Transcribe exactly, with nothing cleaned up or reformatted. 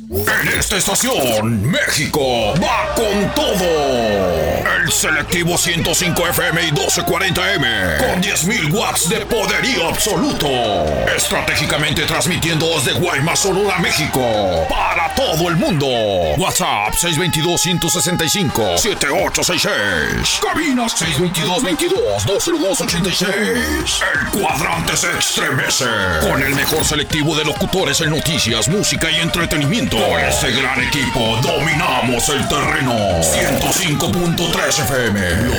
En esta estación, México va con todo. El selectivo ciento cinco F M y doce cuarenta M con diez mil watts de poderío absoluto. Estratégicamente transmitiendo desde Guaymas, Sonora, México, para todo el mundo. WhatsApp seis dos dos, uno seis cinco, siete ocho seis seis. Cabinas seis dos dos, veintidós, dos cero dos, ochenta y seis. El cuadrante se estremece con el mejor selectivo de locutores en noticias, música y entretenimiento. Con este gran equipo dominamos el terreno. ciento cinco punto tres F M,